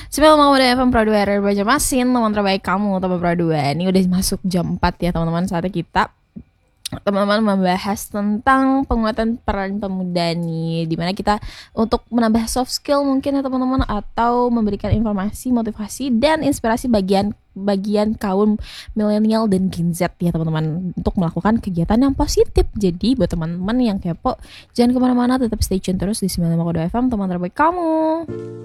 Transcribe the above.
95,2 FM Pro 2 RR Banjarmasin, teman terbaik kamu, teman Pro 2. Ini udah masuk jam 4 ya teman-teman. Saatnya kita teman-teman membahas tentang penguatan peran pemuda nih, dimana kita untuk menambah soft skill mungkin ya teman-teman, atau memberikan informasi, motivasi, dan inspirasi bagian kaum milenial dan Gen Z ya teman-teman, untuk melakukan kegiatan yang positif. Jadi buat teman-teman yang kepo, jangan kemana-mana, tetap stay tune terus di 95,2 FM, teman terbaik kamu.